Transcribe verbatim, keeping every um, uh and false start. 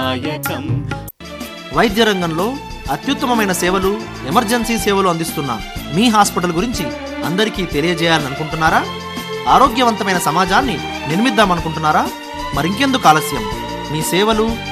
దాయకం. వైద్య రంగంలో అత్యుత్తమమైన సేవలు, ఎమర్జెన్సీ సేవలు అందిస్తున్న మీ హాస్పిటల్ గురించి అందరికీ తెలియజేయాలని అనుకుంటున్నారా? ఆరోగ్యవంతమైన సమాజాన్ని నిర్మిద్దామనుకుంటున్నారా? మరింకెందుకు ఆలస్యం? మీ సేవలు